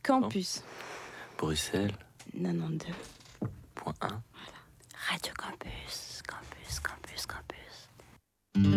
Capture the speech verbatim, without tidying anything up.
Campus. Bruxelles. quatre-vingt-douze Point un. Voilà. Radio Campus, Campus, Campus, Campus.